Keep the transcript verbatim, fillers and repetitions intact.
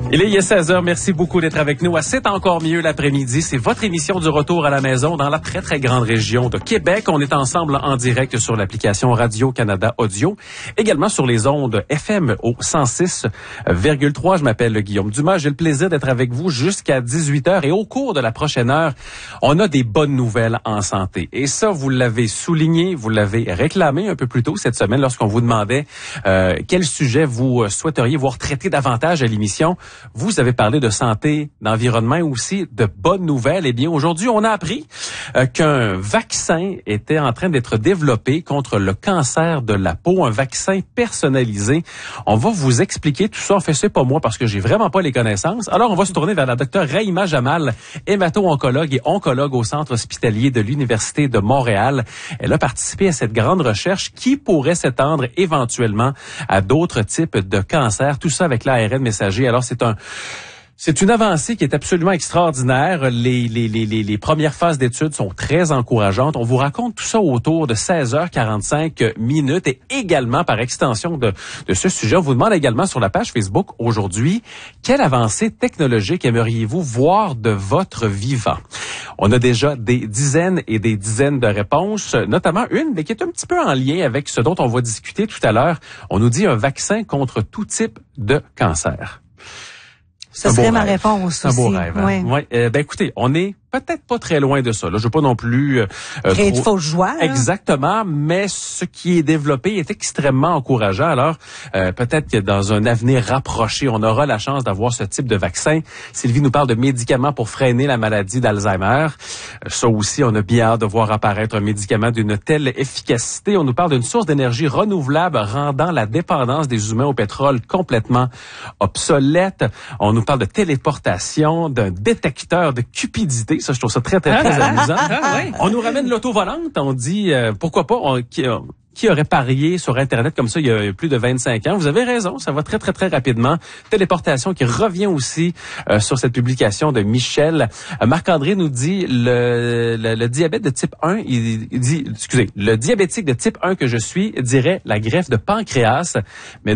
Il est seize heures. Merci beaucoup d'être avec nous à C'est encore mieux l'après-midi. C'est votre émission du retour à la maison dans la très, très grande région de Québec. On est ensemble en direct sur l'application Radio-Canada Audio. Également sur les ondes F M au cent six virgule trois. Je m'appelle Guillaume Dumas. J'ai le plaisir d'être avec vous jusqu'à dix-huit heures. Et au cours de la prochaine heure, on a des bonnes nouvelles en santé. Et ça, vous l'avez souligné, vous l'avez réclamé un peu plus tôt cette semaine lorsqu'on vous demandait euh, quel sujet vous souhaiteriez voir traiter davantage à l'émission. Vous avez parlé de santé, d'environnement et aussi de bonnes nouvelles. Eh bien, aujourd'hui, on a appris euh, qu'un vaccin était en train d'être développé contre le cancer de la peau, un vaccin personnalisé. On va vous expliquer tout ça. En fait, c'est pas moi parce que j'ai vraiment pas les connaissances. Alors, on va se tourner vers la docteure Rahima Jamal, hémato-oncologue et oncologue au Centre hospitalier de l'Université de Montréal. Elle a participé à cette grande recherche qui pourrait s'étendre éventuellement à d'autres types de cancers. Tout ça avec l'A R N messager. Alors, c'est un C'est une avancée qui est absolument extraordinaire. Les, les, les, les, les premières phases d'études sont très encourageantes. On vous raconte tout ça autour de seize heures quarante-cinq minutes et également par extension de, de ce sujet, on vous demande également sur la page Facebook aujourd'hui, quelle avancée technologique aimeriez-vous voir de votre vivant? On a déjà des dizaines et des dizaines de réponses, notamment une qui est un petit peu en lien avec ce dont on va discuter tout à l'heure. On nous dit un vaccin contre tout type de cancer. Ce serait ma réponse aussi. C'est un beau rêve. Hein? Ouais. Ouais. Euh, ben écoutez, on est peut-être pas très loin de ça. Là, je veux pas non plus euh, créer trop... de fausses joies. Hein? Exactement, mais ce qui est développé est extrêmement encourageant. Alors, euh, peut-être que dans un avenir rapproché, on aura la chance d'avoir ce type de vaccin. Sylvie nous parle de médicaments pour freiner la maladie d'Alzheimer. Euh, ça aussi, on a bien hâte de voir apparaître un médicament d'une telle efficacité. On nous parle d'une source d'énergie renouvelable rendant la dépendance des humains au pétrole complètement obsolète. On nous parle de téléportation, d'un détecteur de cupidité. Ça, je trouve ça très, très, très amusant. On nous ramène l'auto-volante. On dit, euh, pourquoi pas, on, qui, euh, qui aurait parié sur Internet comme ça il y a plus de vingt-cinq ans? Vous avez raison, ça va très, très, très rapidement. Téléportation qui revient aussi euh, sur cette publication de Michel. Euh, Marc-André nous dit, le, le, le diabète de type un, il, il dit, excusez, le diabétique de type un que je suis dirait la greffe de pancréas, mais